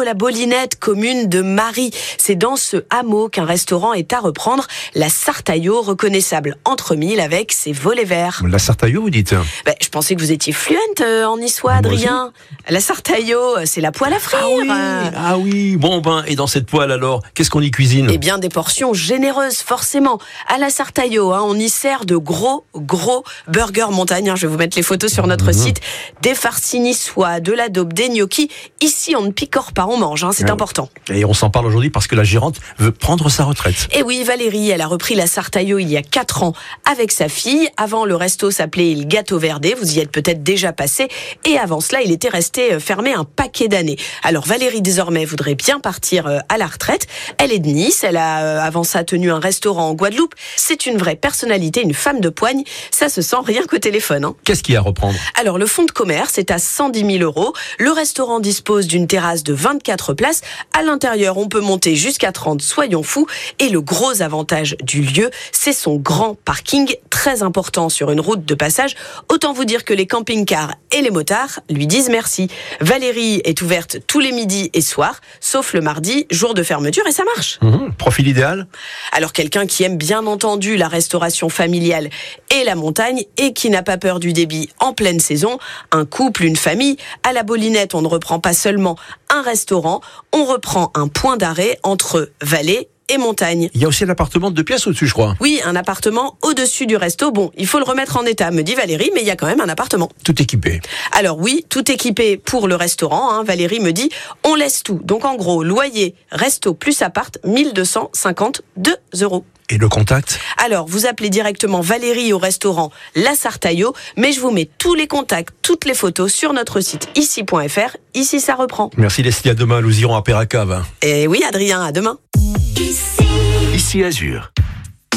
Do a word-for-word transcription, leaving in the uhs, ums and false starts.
Bolinette, commune de Mary. C'est dans ce hameau qu'un restaurant est à reprendre, la Sartaillot, reconnaissable entre mille avec ses volets verts. La Sartaillot, vous dites? Ben, je pensais que vous étiez fluente euh, en niçois, Adrien. La Sartaillot, c'est la poêle à frire. Ah oui, ah oui. Bon ben, et dans cette poêle alors, qu'est-ce qu'on y cuisine? Eh bien, des portions généreuses, forcément. À la Sartaillot, hein, on y sert de gros, gros burgers montagne. Hein, je vais vous mettre les photos sur notre mmh. site. Des farcis niçois, de la daube, des gnocchis. Ici, on ne picore pas, on mange. Hein, c'est ah important. Oui. Et on s'en parle aujourd'hui parce que la gérante veut prendre sa retraite. Et oui, Valérie, elle a repris la Sartaillot il y a quatre ans avec sa fille. Avant, le resto s'appelait Il Gâteau Verdé. Vous y êtes peut-être déjà passé. Et avant cela, il était resté fermé un paquet d'années. Alors, Valérie, désormais, voudrait bien partir à la retraite. Elle est de Nice. Elle a, avant ça, tenu un restaurant en Guadeloupe. C'est une vraie personnalité, une femme de poigne. Ça se sent rien qu'au téléphone. Hein. Qu'est-ce qu'il y a à reprendre? Alors, le fonds de commerce est à cent dix mille euros. Le restaurant dispose d'une terrasse de vingt-quatre places. À l'intérieur, on peut monter jusqu'à trente, soyons fous. Et le gros avantage du lieu, c'est son grand parking, très important sur une route de passage. Autant vous dire que les camping-cars et les motards lui disent merci. Valérie est ouverte tous les midis et soirs, sauf le mardi, jour de fermeture, et ça marche. Mmh, profil idéal? Alors, quelqu'un qui aime bien entendu la restauration familiale et la montagne, et qui n'a pas peur du débit en pleine saison, un couple, une famille. À la Bolinette, on ne reprend pas seulement un restaurant, on reprend un point d'arrêt entre vallée et montagne. Il y a aussi un appartement de deux pièces au-dessus, je crois. Oui, un appartement au-dessus du resto. Bon, il faut le remettre en état, me dit Valérie, mais il y a quand même un appartement. Tout équipé. Alors oui, tout équipé pour le restaurant. Hein. Valérie me dit, on laisse tout. Donc en gros, loyer, resto plus appart, mille deux cent cinquante-deux euros. Et le contact? Alors, vous appelez directement Valérie au restaurant La Sartaillot, mais je vous mets tous les contacts, toutes les photos sur notre site ici point f r. Ici, ça reprend. Merci Leslie, à demain, nous irons à Perracave. Et oui, Adrien, à demain. Ici, ici Azur.